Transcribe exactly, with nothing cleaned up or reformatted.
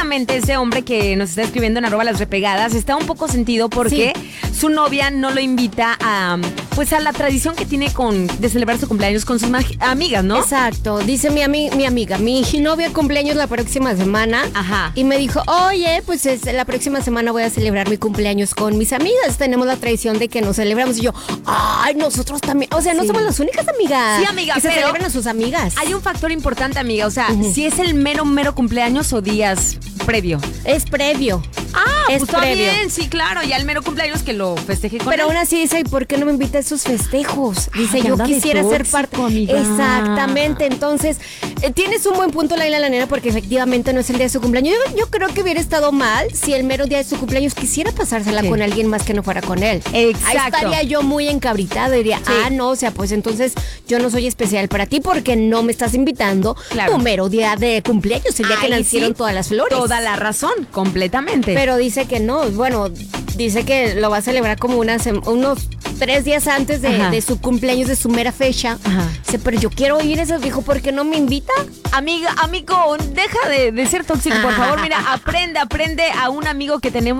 precisamente ese hombre que nos está escribiendo en arroba las repegadas está un poco sentido porque sí. su novia no lo invita a, pues a la tradición que tiene con de celebrar su cumpleaños con sus amigas, ¿no? Exacto. Dice mi, ami- mi amiga, mi novia cumpleaños la próxima semana. Ajá. Y me dijo, oye, pues es, la próxima semana voy a celebrar mi cumpleaños con mis amigas. Tenemos la tradición de que nos celebramos. Y yo, ay, nosotros también. O sea, no sí. somos las únicas amigas. Sí, amiga, que se pero celebran a sus amigas. Hay un factor importante, amiga. O sea, uh-huh. si es el mero, mero cumpleaños o días previo. Es previo. Ah, es pues está previo. bien, sí, claro. Ya el mero cumpleaños que lo festeje con Pero él. aún así dice, ¿por qué no me invita a esos festejos? Dice, Ay, yo quisiera tóxico, ser parte. Amiga. Exactamente. Entonces, eh, tienes un buen punto, Laila la nena, porque efectivamente no es el día de su cumpleaños. Yo, yo creo que hubiera estado mal si el mero día de su cumpleaños quisiera pasársela sí. con alguien más que no fuera con él. Exacto. Ahí estaría yo muy encabritada. Diría, sí. ah, no, o sea, pues entonces yo no soy especial para ti porque no me estás invitando claro. tu mero día de cumpleaños, el día Ay, que nacieron sí. todas las flores. Toda la razón, completamente. Pero dice que no, bueno, dice que lo va a celebrar como unas, unos tres días antes de, de su cumpleaños, de su mera fecha. Ajá. Dice, pero yo quiero ir eso, dijo, ¿por qué no me invita? Amiga, amigo, deja de, de ser tóxico, por favor. Mira, aprende, aprende a un amigo que tenemos